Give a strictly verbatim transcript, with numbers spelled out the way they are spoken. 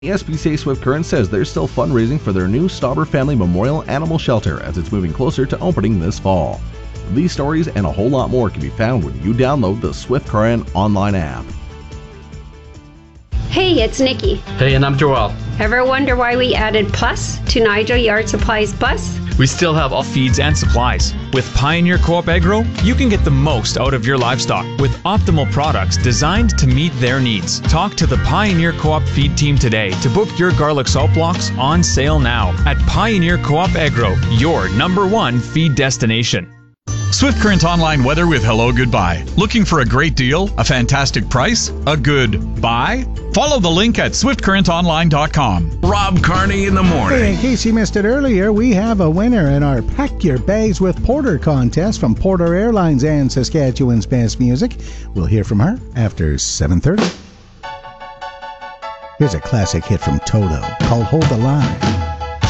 S P C A Swift Current says there's still fundraising for their new Stauber Family Memorial Animal Shelter as it's moving closer to opening this fall. These stories and a whole lot more can be found when you download the Swift Current online app. Hey, it's Nikki. Hey, and I'm Joel. Ever wonder why we added Plus to Nigel Yard Supplies Plus? We still have all feeds and supplies. With Pioneer Co-op Agro, you can get the most out of your livestock with optimal products designed to meet their needs. Talk to the Pioneer Co-op feed team today to book your garlic salt blocks on sale now at Pioneer Co-op Agro, your number one feed destination. Swift Current online weather with Hello Goodbye. Looking for a great deal, a fantastic price, a good buy? Follow the link at swift current online dot com. Rob Carney in the morning. Hey, in case you missed it earlier, we have a winner in our Pack Your Bags with Porter contest from Porter Airlines and Saskatchewan's Best Music. We'll hear from her after seven thirty. Here's a classic hit from Toto called Hold the Line.